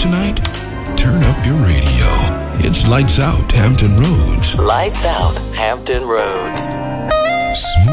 tonight? Turn up your radio. It's Lights Out Hampton Roads. Lights Out Hampton Roads. Smooth